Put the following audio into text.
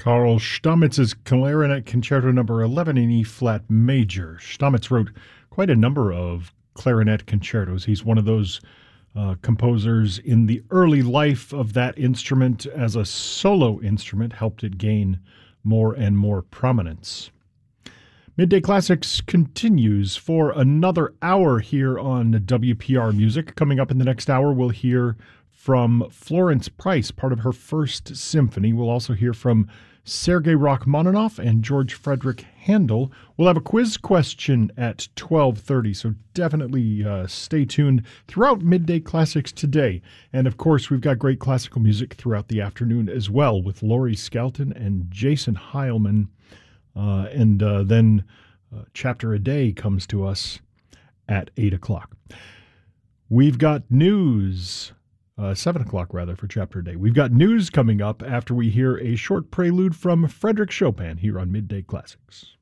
Karl Stammetz's Clarinet Concerto Number 11 in E-flat major. Stammetz wrote quite a number of clarinet concertos. He's one of those composers in the early life of that instrument as a solo instrument, helped it gain more and more prominence. Midday Classics continues for another hour here on WPR Music. Coming up in the next hour, we'll hear from Florence Price, part of her first symphony. We'll also hear from Sergei Rachmaninoff and George Frederick Handel. We'll have a quiz question at 12:30, so definitely stay tuned throughout Midday Classics today. And, of course, we've got great classical music throughout the afternoon as well with Laurie Skelton and Jason Heilman. Then Chapter a Day comes to us at 8 o'clock. We've got news, 7 o'clock rather, for Chapter a Day. We've got news coming up after we hear a short prelude from Frédéric Chopin here on Midday Classics.